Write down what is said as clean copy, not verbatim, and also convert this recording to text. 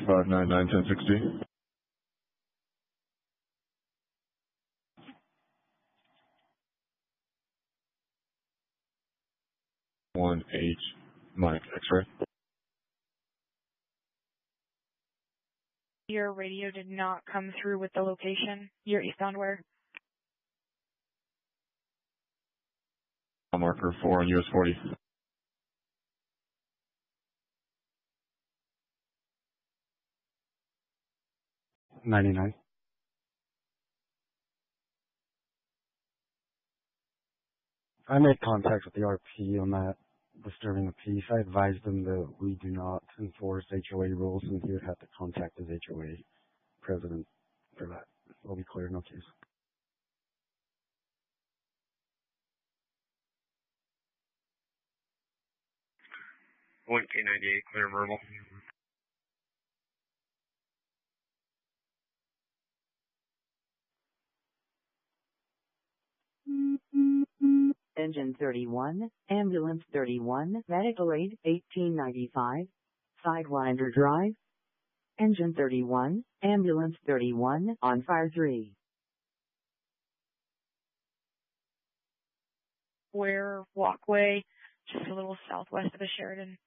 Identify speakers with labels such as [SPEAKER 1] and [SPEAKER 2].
[SPEAKER 1] 599-1060. 1H Mike X-ray.
[SPEAKER 2] Your radio did not come through with the location. You're eastbound where?
[SPEAKER 1] Marker 4 on US 40.
[SPEAKER 3] $99. I made contact with the RP on that disturbing the peace. I advised them that we do not enforce HOA rules, and he would have to contact his HOA president for that. We'll be clear, no case.
[SPEAKER 4] K98, clear verbal.
[SPEAKER 5] Engine 31, Ambulance 31, Medical Aid 1895, Sidewinder Drive. Engine 31, Ambulance 31, on fire 3.
[SPEAKER 2] Where walkway, just a little southwest of the Sheridan.